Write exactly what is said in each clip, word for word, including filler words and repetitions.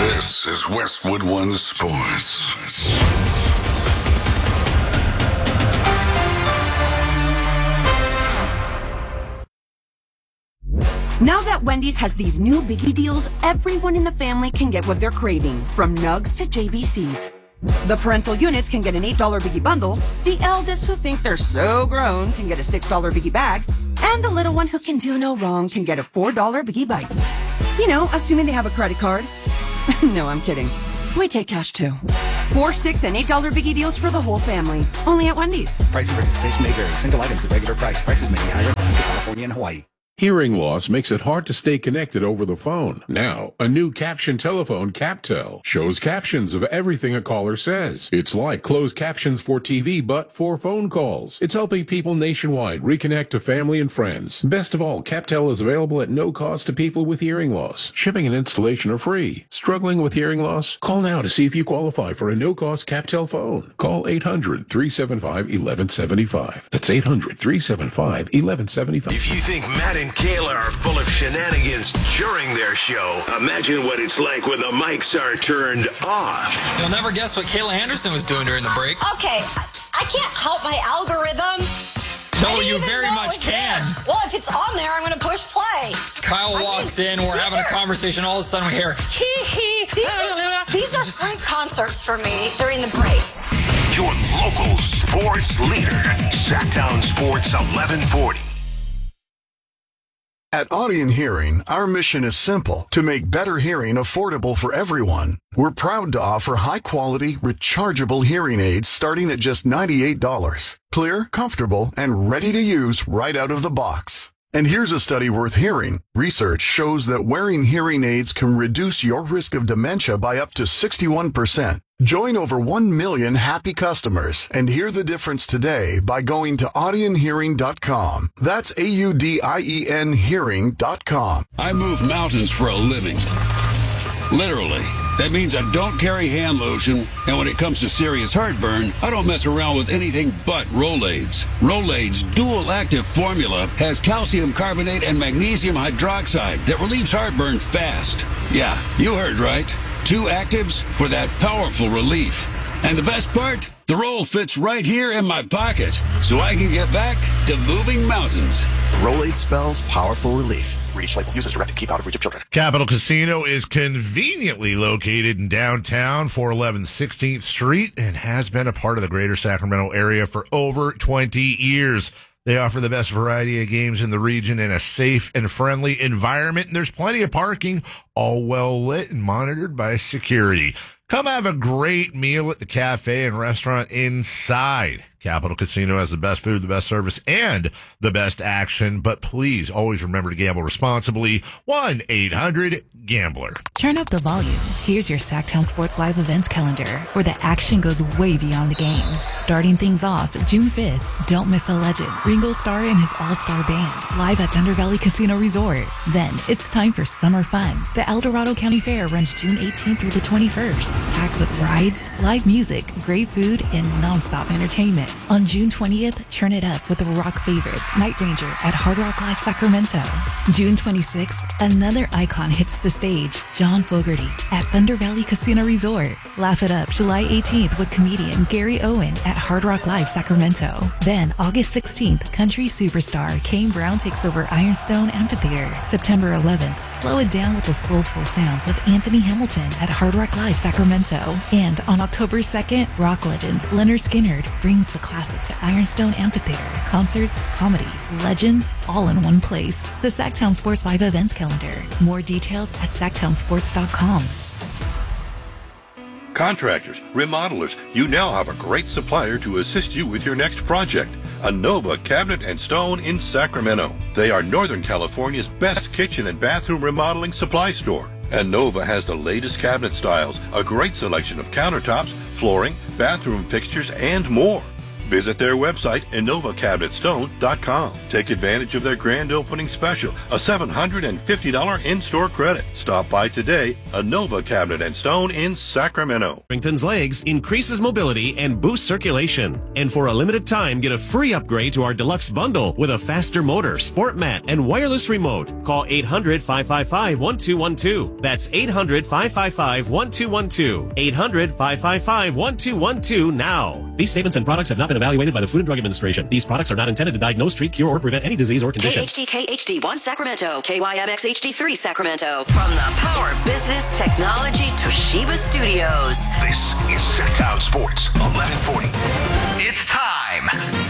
This is Westwood One Sports. Now that Wendy's has these new biggie deals, everyone in the family can get what they're craving, from nugs to J B Cs. The parental units can get an eight dollar biggie bundle, the eldest who think they're so grown can get a six dollar biggie bag, and the little one who can do no wrong can get a four dollar biggie bites. You know, assuming they have a credit card. No, I'm kidding. We take cash too. Four, six, and eight dollar biggie deals for the whole family. Only at Wendy's. Price and participation may vary. Single items at regular price. Prices may be higher in California and Hawaii. Hearing loss makes it hard to stay connected over the phone. Now, a new caption telephone, CapTel, shows captions of everything a caller says. It's like closed captions for T V, but for phone calls. It's helping people nationwide reconnect to family and friends. Best of all, CapTel is available at no cost to people with hearing loss. Shipping and installation are free. Struggling with hearing loss? Call now to see if you qualify for a no-cost CapTel phone. Call eight hundred, three seven five, one one seven five. That's eight hundred, three seven five, one one seven five. If you think Matt and Kayla are full of shenanigans during their show, imagine what it's like when the mics are turned off. You'll never guess what Kayla Anderson was doing during the break. Okay, I can't help my algorithm. No, you very much can. There. Well, if it's on there, I'm going to push play. Kyle I walks mean, in, we're having are, a conversation, all of a sudden we hear, hee hee. These are, these are free concerts for me during the break. Your local sports leader, Sacktown Sports eleven forty. At Audion Hearing, our mission is simple: to make better hearing affordable for everyone. We're proud to offer high-quality, rechargeable hearing aids starting at just ninety-eight dollars. Clear, comfortable, and ready to use right out of the box. And here's a study worth hearing. Research shows that wearing hearing aids can reduce your risk of dementia by up to sixty-one percent. Join over one million happy customers and hear the difference today by going to audion hearing dot com. That's A U D I E N hearing dot com. I move mountains for a living. Literally. That means I don't carry hand lotion, and when it comes to serious heartburn, I don't mess around with anything but Rolaids. Rolaids' dual-active formula has calcium carbonate and magnesium hydroxide that relieves heartburn fast. Yeah, you heard right. Two actives for that powerful relief. And the best part? The roll fits right here in my pocket, so I can get back to moving mountains. Rolade spells powerful relief. Read each label. Use as directed. Keep out of reach of children. Capital Casino is conveniently located in downtown, four eleven sixteenth Street, and has been a part of the greater Sacramento area for over twenty years. They offer the best variety of games in the region in a safe and friendly environment, and there's plenty of parking, all well lit and monitored by security. Come have a great meal at the cafe and restaurant inside. Capital Casino has the best food, the best service, and the best action. But please always remember to gamble responsibly. one eight hundred gambler. Turn up the volume. Here's your Sacktown Sports Live events calendar, where the action goes way beyond the game. Starting things off June fifth, don't miss a legend, Ringo Starr and his all-star band, live at Thunder Valley Casino Resort. Then it's time for summer fun. The El Dorado County Fair runs June eighteenth through the twenty-first, packed with rides, live music, great food, and nonstop entertainment. On June twentieth, turn it up with the rock favorites, Night Ranger at Hard Rock Live Sacramento. June twenty-sixth, another icon hits the stage, John Fogerty at Thunder Valley Casino Resort. Laugh it up July eighteenth with comedian Gary Owen at Hard Rock Live Sacramento. Then August sixteenth, country superstar Kane Brown takes over Ironstone Amphitheater. September eleventh, slow it down with the soulful sounds of Anthony Hamilton at Hard Rock Live Sacramento. And on October second, rock legends Lynyrd Skynyrd brings the classic to Ironstone Amphitheater. Concerts, comedy, legends, all in one place. The Sacktown Sports Live events calendar. More details at sacktown sports dot com. Contractors, remodelers, you now have a great supplier to assist you with your next project. Anova Cabinet and Stone in Sacramento. They are Northern California's best kitchen and bathroom remodeling supply store. Anova has the latest cabinet styles, a great selection of countertops, flooring, bathroom fixtures, and more. Visit their website, Innova Cabinet Stone dot com. Take advantage of their grand opening special, a seven hundred fifty dollars in-store credit. Stop by today, Innova Cabinet and Stone in Sacramento. Strengthens legs, increases mobility, and boosts circulation. And for a limited time, get a free upgrade to our deluxe bundle with a faster motor, sport mat, and wireless remote. Call eight hundred, five five five, one two one two. That's eight hundred, five five five, one two one two. eight hundred, five five five, one two one two now. These statements and products have not been evaluated by the Food and Drug Administration. These products are not intended to diagnose, treat, cure, or prevent any disease or condition. K H D K H D one Sacramento, K Y M X H D three Sacramento. From the Power Business Technology Toshiba Studios. This is Sacktown Sports, eleven forty. It's time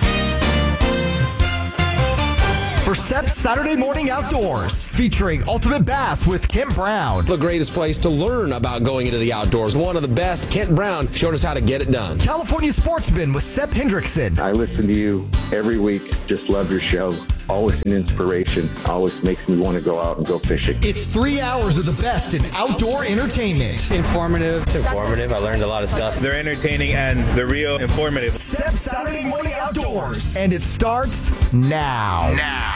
for S E P Saturday Morning Outdoors, featuring Ultimate Bass with Kent Brown. The greatest place to learn about going into the outdoors. One of the best, Kent Brown, showed us how to get it done. California Sportsman with Sep Hendrickson. I listen to you every week. Just love your show. Always an inspiration. Always makes me want to go out and go fishing. It's three hours of the best in outdoor entertainment. Informative. It's informative. I learned a lot of stuff. They're entertaining and they're real informative. S E P Saturday Morning Outdoors. And it starts now. Now.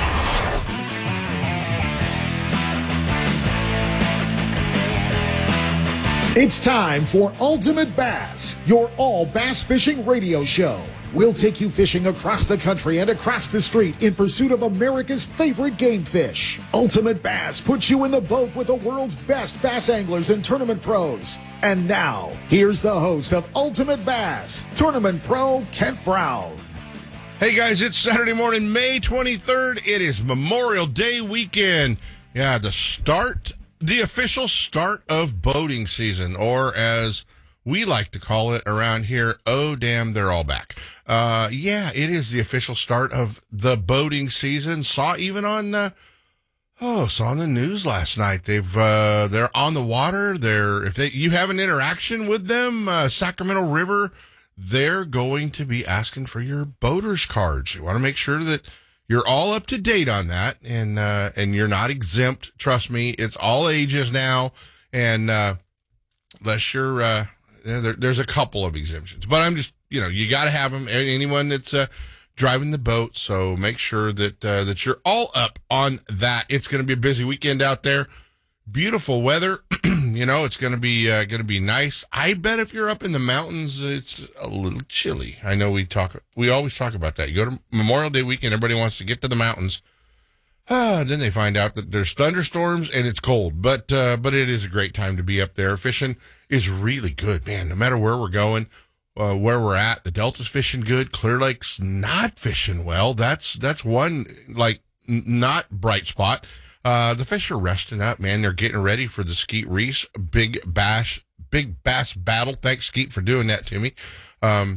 It's time for Ultimate Bass, your all bass fishing radio show. We'll take you fishing across the country and across the street in pursuit of America's favorite game fish. Ultimate Bass puts you in the boat with the world's best bass anglers and tournament pros. And now, here's the host of Ultimate Bass, Tournament Pro Kent Brown. Hey guys, it's Saturday morning, May twenty-third. It is Memorial Day weekend. Yeah, the start, the official start of boating season, or as we like to call it around here, oh damn, they're all back. Uh, yeah, it is the official start of the boating season. Saw even on, uh, oh, saw on the news last night. They've, uh, they're on the water. They're, if they, you have an interaction with them, uh, Sacramento River, they're going to be asking for your boater's cards. You want to make sure that you're all up to date on that, and, uh, and you're not exempt. Trust me, it's all ages now. And, uh, unless you're, uh, there, there's a couple of exemptions, but I'm just, you know, you got to have them. Anyone that's uh, driving the boat, so make sure that uh, that you're all up on that. It's going to be a busy weekend out there. Beautiful weather, you know. It's going to be uh, going to be nice. I bet if you're up in the mountains, it's a little chilly. I know we talk, we always talk about that. You go to Memorial Day weekend, everybody wants to get to the mountains. Ah, then they find out that there's thunderstorms and it's cold, but uh, but it is a great time to be up there. Fishing is really good, man. No matter where we're going. Uh, where we're at, the Delta's fishing good. Clear Lake's not fishing well. That's that's one like n- not bright spot. Uh, the fish are resting up, man. They're getting ready for the Skeet Reese big bash, big bass battle. Thanks, Skeet, for doing that to me. Um,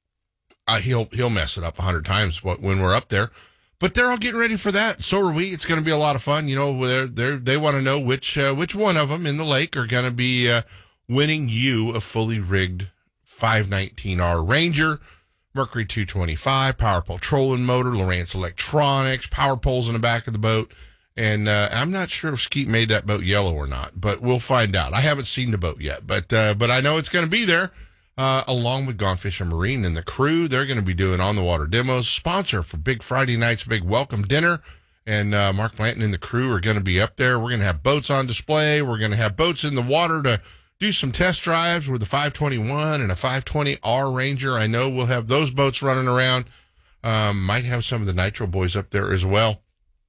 uh, he'll he'll mess it up a hundred times when we're up there, but they're all getting ready for that. So are we. It's going to be a lot of fun. You know, they're they they want to know which uh, which one of them in the lake are going to be uh, winning you a fully rigged five nineteen R Ranger, Mercury two twenty-five, power pole trolling motor, Lowrance Electronics, power poles in the back of the boat. And uh, I'm not sure if Skeet made that boat yellow or not, but we'll find out. I haven't seen the boat yet, but uh, but I know it's going to be there, uh, along with Gone Fishing Marine and the crew. They're going to be doing on-the-water demos. Sponsor for Big Friday night's big welcome dinner. And uh, Mark Blanton and the crew are going to be up there. We're going to have boats on display. We're going to have boats in the water to do some test drives with a five twenty-one and a five twenty R Ranger. I know we'll have those boats running around. Um, might have some of the Nitro boys up there as well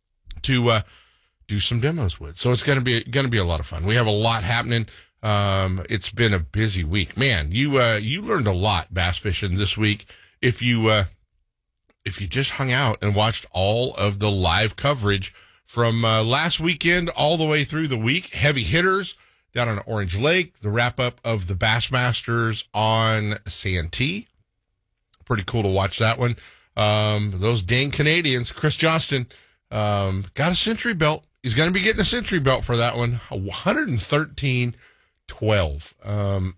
to uh, do some demos with. So it's going to be going to be a lot of fun. We have a lot happening. Um, it's been a busy week, man. You uh, you learned a lot bass fishing this week. If you uh, if you just hung out and watched all of the live coverage from uh, last weekend all the way through the week, heavy hitters down on Orange Lake, the wrap-up of the Bassmasters on Santee. Pretty cool to watch that one. Um, those dang Canadians, Chris Johnston, um, got a century belt. He's going to be getting a century belt for that one. one thirteen twelve. Um,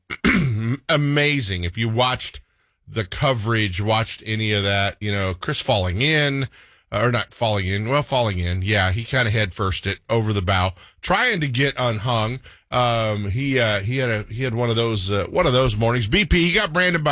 amazing. If you watched the coverage, watched any of that, you know, Chris falling in, or not falling in, well, falling in. Yeah, he kind of head first it over the bow, trying to get unhung. Um, he, uh, he had a, he had one of those, uh, one of those mornings. B P, he got branded by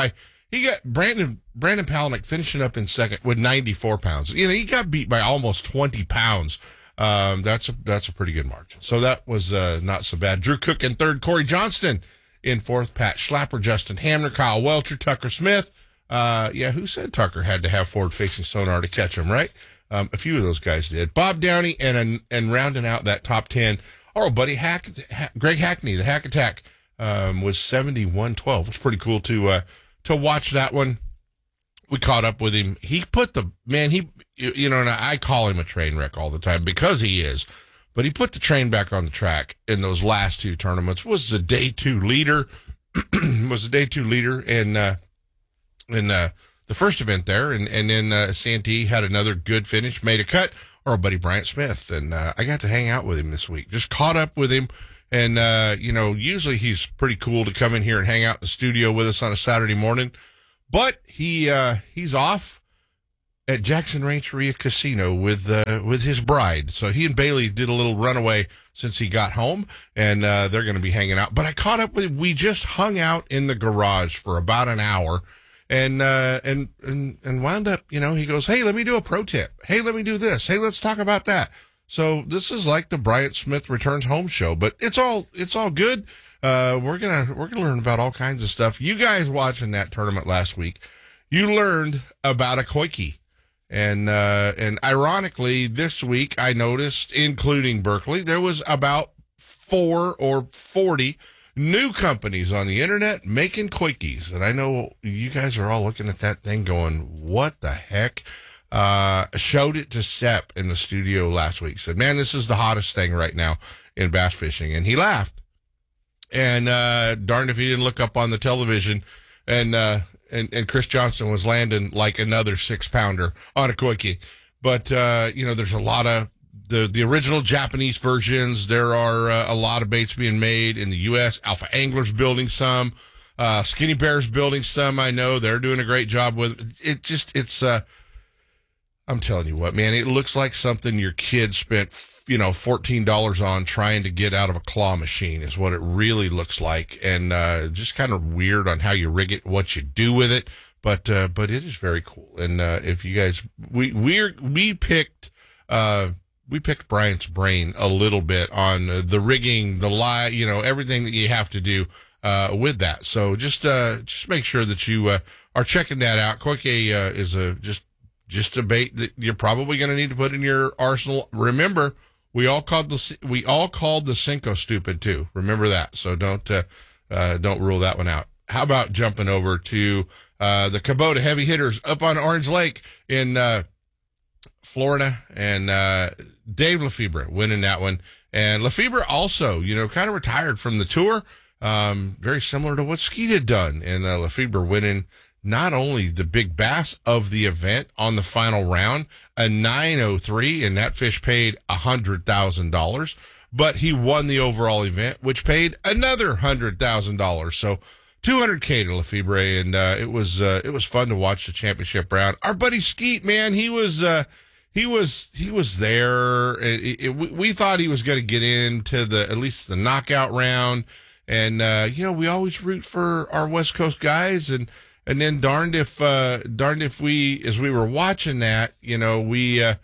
he got Brandon Brandon Palaniuk finishing up in second with ninety-four pounds. You know, he got beat by almost twenty pounds. Um, that's a that's a pretty good margin. So that was uh, not so bad. Drew Cook in third, Corey Johnston in fourth, Pat Schlapper, Justin Hamner, Kyle Welcher, Tucker Smith. Uh, yeah, who said Tucker had to have forward-facing sonar to catch him, right? Um, a few of those guys did. Bob Downey and and rounding out that top ten, our old buddy Hack, Hack, Greg Hackney, the Hack Attack, um, was seventy-one twelve. It was pretty cool to uh, to watch that one. We caught up with him. He put the, man, he, you know, and I call him a train wreck all the time because he is, but he put the train back on the track in those last two tournaments, was the day two leader, was the day two leader in, uh, in, uh, the first event there. And, and then, uh, Santee had another good finish, made a cut, our buddy Bryant Smith. And, uh, I got to hang out with him this week, just caught up with him. And, uh, you know, usually he's pretty cool to come in here and hang out in the studio with us on a Saturday morning. But he uh, he's off at Jackson Rancheria Casino with uh, with his bride. So he and Bailey did a little runaway since he got home, and uh, they're going to be hanging out. But I caught up with, we just hung out in the garage for about an hour, and uh, and and and wound up, you know, he goes, hey, let me do a pro tip. Hey, let me do this. Hey, let's talk about that. So this is like the Bryant Smith Returns Home show, but it's all it's all good. Uh, we're gonna we're gonna learn about all kinds of stuff. You guys watching that tournament last week, you learned about a Koike, and uh, and ironically, this week I noticed, including Berkeley, there was about four or forty new companies on the internet making Koikes, and I know you guys are all looking at that thing, going, "What the heck?" Uh, showed it to Sepp in the studio last week. Said, "Man, this is the hottest thing right now in bass fishing," and he laughed. And, uh, darned if he didn't look up on the television and, uh, and, and Chris Johnson was landing like another six pounder on a Koike. But, uh, you know, there's a lot of the, the original Japanese versions. There are uh, a lot of baits being made in the U S. Alpha Angler's building some, uh, Skinny Bear's building some. I know they're doing a great job with it. It just, it's, uh, I'm telling you what, man, it looks like something your kid spent, you know, fourteen dollars on trying to get out of a claw machine is what it really looks like. And, uh, just kind of weird on how you rig it, what you do with it. But, uh, but it is very cool. And, uh, if you guys, we, we're, we picked, uh, we picked Brian's brain a little bit on uh, the rigging, the lie, you know, everything that you have to do, uh, with that. So just, uh, just make sure that you, uh, are checking that out. Koike, uh, is a, just, Just a bait that you're probably going to need to put in your arsenal. Remember, we all called the we all called the Cinco stupid too. Remember that. So don't uh, uh, don't rule that one out. How about jumping over to uh, the Kubota Heavy Hitters up on Orange Lake in uh, Florida, and uh, Dave Lefebvre winning that one. And Lefebvre also, you know, kind of retired from the tour, um, very similar to what Skeet had done, and uh, Lefebvre winning not only the big bass of the event on the final round, a nine oh three, and that fish paid one hundred thousand dollars, but he won the overall event, which paid another one hundred thousand dollars. So two hundred K to Lefebvre, and uh, it was uh, it was fun to watch the championship round. Our buddy Skeet, man, he was uh, he was he was there. It, it, we, we thought he was going to get into the at least the knockout round, and uh, you know, we always root for our West Coast guys, and. And then darned if, uh, darned if we, as we were watching that, you know, we, uh,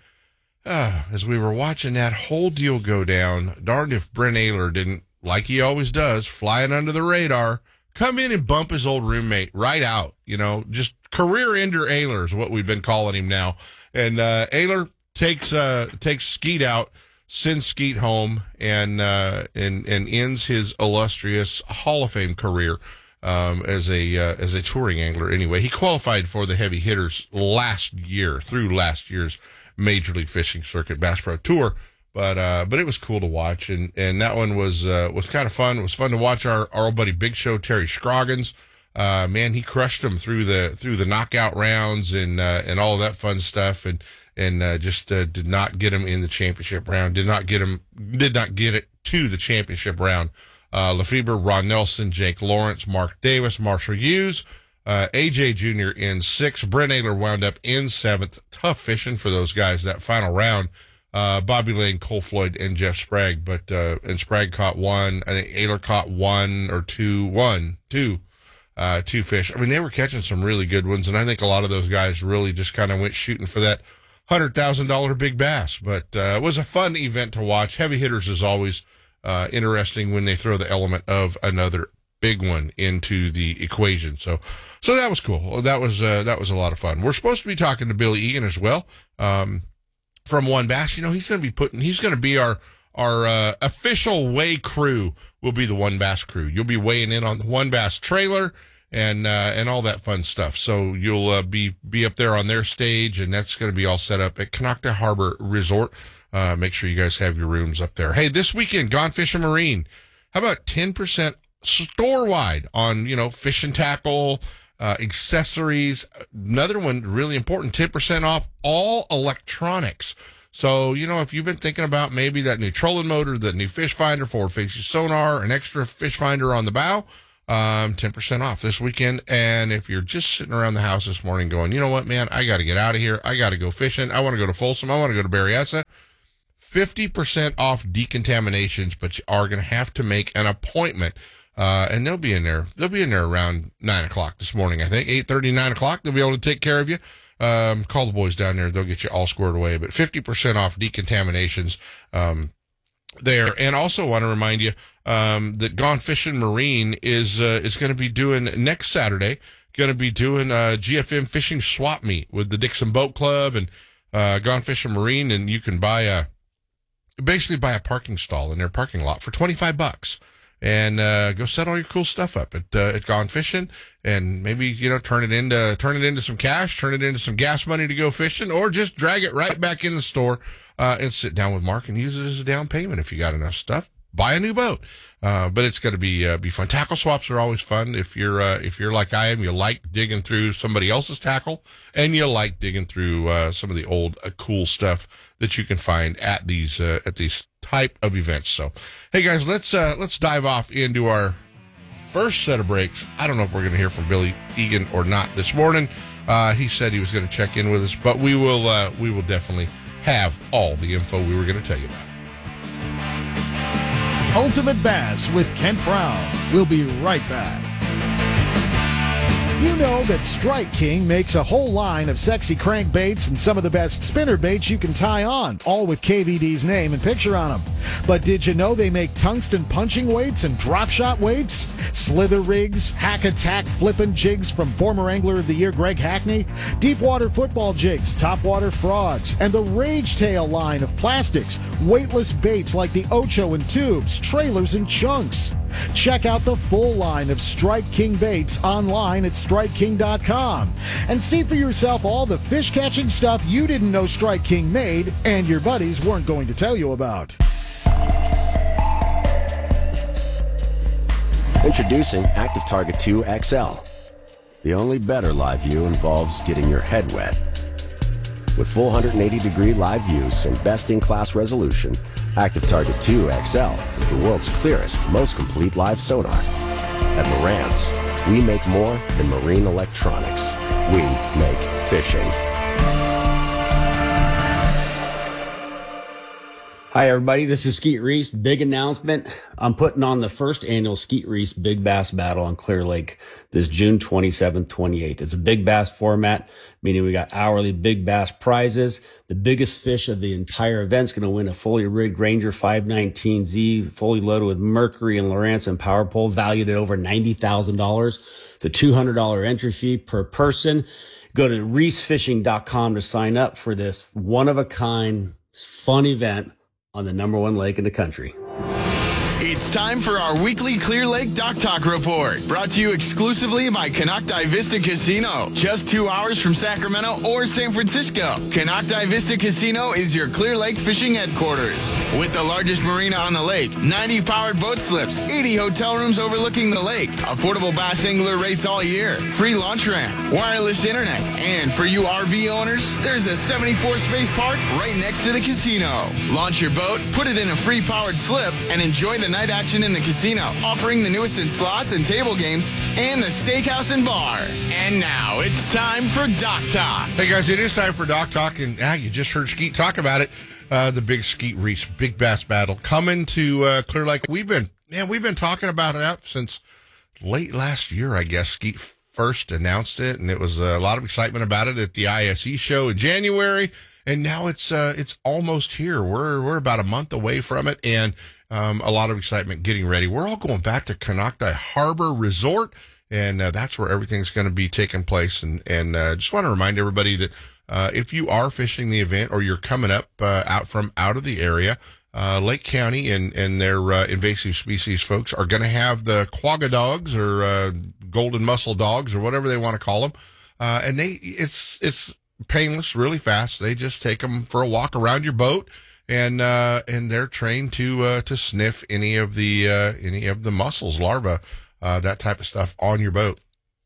uh, as we were watching that whole deal go down, darned if Brent Ehrler didn't, like he always does, flying under the radar, come in and bump his old roommate right out, you know, just career ender Ehrler is what we've been calling him now. And, uh, Ehrler takes, uh, takes Skeet out, sends Skeet home, and, uh, and, and ends his illustrious Hall of Fame career. Um, as a, uh, as a touring angler. Anyway, he qualified for the Heavy Hitters last year through last year's Major League Fishing Circuit Bass Pro Tour. But, uh, but it was cool to watch. And, and that one was, uh, was kind of fun. It was fun to watch our, our old buddy Big Show, Terry Scroggins. Uh, man, he crushed him through the, through the knockout rounds and, uh, and all of that fun stuff. And, and, uh, just, uh, did not get him in the championship round, did not get him, did not get it to the championship round. Uh, Lefebvre, Ron Nelson, Jake Lawrence, Mark Davis, Marshall Hughes, uh, A J Junior in sixth. Brent Ehrler wound up in seventh. Tough fishing for those guys that final round. Uh, Bobby Lane, Cole Floyd, and Jeff Sprague, but, uh, and Sprague caught one. I think Ehrler caught one or two, one, two. uh, two fish. I mean, they were catching some really good ones, and I think a lot of those guys really just kind of went shooting for that one hundred thousand dollars big bass. But uh, it was a fun event to watch. Heavy hitters is always uh, interesting when they throw the element of another big one into the equation. So, so that was cool. That was uh, that was a lot of fun. We're supposed to be talking to Billy Egan as well um, from One Bass. You know, he's going to be putting. He's going to be our our uh, official weigh crew. Will be the One Bass crew. You'll be weighing in on the One Bass trailer and uh, and all that fun stuff. So you'll uh, be be up there on their stage, and that's going to be all set up at Konocti Harbor Resort. Uh, make sure you guys have your rooms up there. Hey, this weekend, Gone Fishing Marine. How about ten percent store-wide on, you know, fishing tackle, uh, accessories. Another one really important, ten percent off all electronics. So, you know, if you've been thinking about maybe that new trolling motor, the new fish finder, forward facing sonar, an extra fish finder on the bow, um, ten percent off this weekend. And if you're just sitting around the house this morning going, you know what, man, I got to get out of here. I got to go fishing. I want to go to Folsom. I want to go to Berryessa. fifty percent off decontaminations, but you are going to have to make an appointment. Uh, and they'll be in there. They'll be in there around nine o'clock this morning, I think. eight thirty, nine o'clock. They'll be able to take care of you. Um, call the boys down there. They'll get you all squared away. But fifty percent off decontaminations um, there. And also want to remind you um, that Gone Fishing Marine is uh, is going to be doing next Saturday, going to be doing a G F M fishing swap meet with the Dixon Boat Club and uh, Gone Fishing Marine. And you can buy a, basically buy a parking stall in their parking lot for twenty-five bucks. And uh, go set all your cool stuff up at uh, at Gone Fishing, and maybe, you know, turn it into turn it into some cash, turn it into some gas money to go fishing, or just drag it right back in the store uh, and sit down with Mark and use it as a down payment if you got enough stuff. Buy a new boat, uh, but it's going to be uh, be fun. Tackle swaps are always fun. If you're uh, if you're like I am, you like digging through somebody else's tackle, and you like digging through uh, some of the old uh, cool stuff that you can find at these uh, at these type of events. So, hey guys, let's uh, let's dive off into our first set of breaks. I don't know if we're going to hear from Billy Egan or not this morning. Uh, he said he was going to check in with us, but we will uh, we will definitely have all the info we were going to tell you about. Ultimate Bass with Kent Brown. We'll be right back. You know that Strike King makes a whole line of sexy crankbaits and some of the best spinner baits you can tie on, all with K V D's name and picture on them. But did you know they make tungsten punching weights and drop shot weights? Slither rigs, hack attack flippin' jigs from former Angler of the Year Greg Hackney, deep water football jigs, top water frogs, and the Rage Tail line of plastics, weightless baits like the Ocho and tubes, trailers and chunks. Check out the full line of Strike King baits online at strike king dot com and see for yourself all the fish catching stuff you didn't know Strike King made and your buddies weren't going to tell you about. Introducing Active Target two X L. The only better live view involves getting your head wet. With full one hundred eighty degree live use and best-in-class resolution, Active Target two X L is the world's clearest, most complete live sonar. At Marantz, we make more than marine electronics. We make fishing. Hi, everybody. This is Skeet Reese. Big announcement. I'm putting on the first annual Skeet Reese Big Bass Battle on Clear Lake this June twenty-seventh, twenty-eighth. It's a big bass format, meaning we got hourly big bass prizes. The biggest fish of the entire event is going to win a fully rigged Ranger five nineteen Z, fully loaded with Mercury and Lowrance and power pole, valued at over ninety thousand dollars. It's a two hundred dollars entry fee per person. Go to reese fishing dot com to sign up for this one-of-a-kind, fun event on the number one lake in the country. It's time for our weekly Clear Lake Dock Talk Report, brought to you exclusively by Konocti Vista Casino, just two hours from Sacramento or San Francisco. Konocti Vista Casino is your Clear Lake fishing headquarters. With the largest marina on the lake, ninety powered boat slips, eighty hotel rooms overlooking the lake, affordable bass angler rates all year, free launch ramp, wireless internet, and for you R V owners, there's a seventy-four space park right next to the casino. Launch your boat, put it in a free powered slip, and enjoy the night action in the casino, offering the newest in slots and table games and the steakhouse and bar. And now it's time for Dock Talk. Hey guys, it is time for Dock Talk, and ah, you just heard Skeet talk about it. Uh, the big Skeet Reese Big Bass Battle coming to uh, Clear Lake. We've been, man, we've been talking about that since late last year, I guess, Skeet first announced it, and it was a lot of excitement about it at the I S E show in January. And now it's uh, it's almost here. We're we're about a month away from it, and um, a lot of excitement getting ready. We're all going back to Konocti Harbor Resort, and uh, that's where everything's going to be taking place. And and uh, just want to remind everybody that uh, if you are fishing the event or you're coming up uh, out from out of the area, uh, Lake County and and their uh, invasive species folks are going to have the quagga dogs or uh, golden mussel dogs or whatever they want to call them, uh, and they it's it's. painless, really fast. They just take them for a walk around your boat, and uh, and they're trained to uh, to sniff any of the uh, any of the mussels, larvae, uh, that type of stuff on your boat.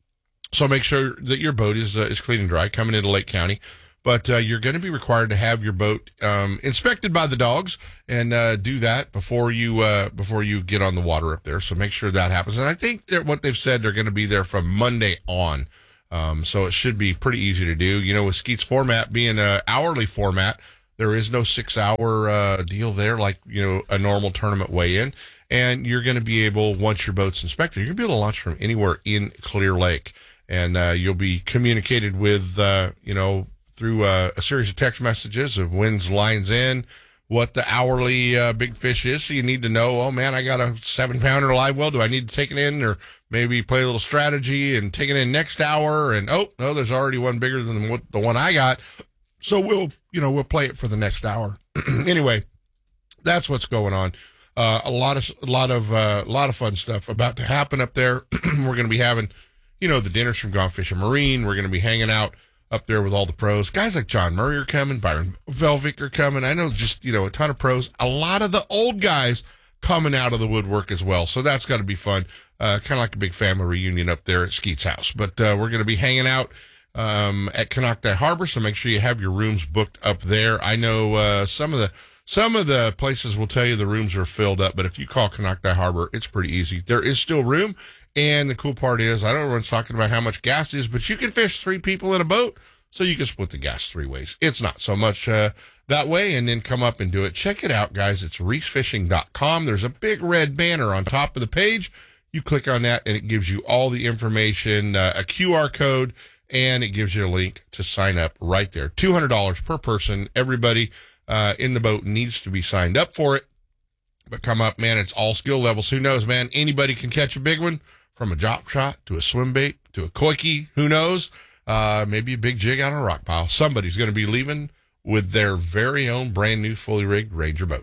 So make sure that your boat is uh, is clean and dry coming into Lake County. But uh, you're going to be required to have your boat um, inspected by the dogs, and uh, do that before you uh, before you get on the water up there. So make sure that happens. And I think that what they've said, they're going to be there from Monday on. Um, so it should be pretty easy to do. You know, with Skeet's format being a hourly format, there is no six hour, uh, deal there like, you know, a normal tournament weigh-in. And you're going to be able, once your boat's inspected, you're going to be able to launch from anywhere in Clear Lake. And, uh, you'll be communicated with, uh, you know, through uh, a series of text messages of when's lines in, what the hourly uh, big fish is. So you need to know, oh man, I got a seven pounder live well. Do I need to take it in, or maybe play a little strategy and take it in next hour? And oh no, there's already one bigger than what the one I got. So we'll, you know, we'll play it for the next hour. Anyway, that's what's going on. Uh, a lot of, a lot of, uh, a lot of fun stuff about to happen up there. We're going to be having, you know, the dinners from Gone Fishing Marine. We're going to be hanging out up there with all the pros. Guys like John Murray are coming, Byron Velvick are coming. I know just, you know, a ton of pros. A lot of the old guys coming out of the woodwork as well. So that's got to be fun. Uh, kind of like a big family reunion up there at Skeet's house. But uh, we're going to be hanging out um, at Konocti Harbor, so make sure you have your rooms booked up there. I know uh, some of the some of the places will tell you the rooms are filled up, but if you call Konocti Harbor, it's pretty easy. There is still room. And the cool part is, I don't know everyone's talking about how much gas it is, but you can fish three people in a boat, so you can split the gas three ways. It's not so much uh, that way, and then come up and do it. Check it out, guys. It's reese fishing dot com. There's a big red banner on top of the page. You click on that, and it gives you all the information, uh, a Q R code, and it gives you a link to sign up right there. two hundred dollars per person. Everybody uh, in the boat needs to be signed up for it. But come up, man. It's all skill levels. Who knows, man? Anybody can catch a big one. From a drop shot to a swim bait to a koiki, who knows? Uh, maybe a big jig out on a rock pile. Somebody's going to be leaving with their very own brand new fully rigged Ranger boat.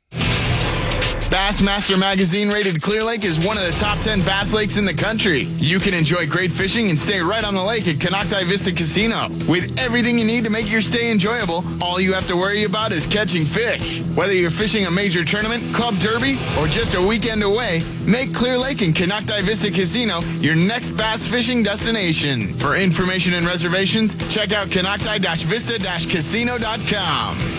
Bassmaster Magazine rated Clear Lake is one of the top ten bass lakes in the country. You can enjoy great fishing and stay right on the lake at Konocti Vista Casino. With everything you need to make your stay enjoyable, all you have to worry about is catching fish. Whether you're fishing a major tournament, club derby, or just a weekend away, make Clear Lake and Konocti Vista Casino your next bass fishing destination. For information and reservations, check out konocti vista casino dot com.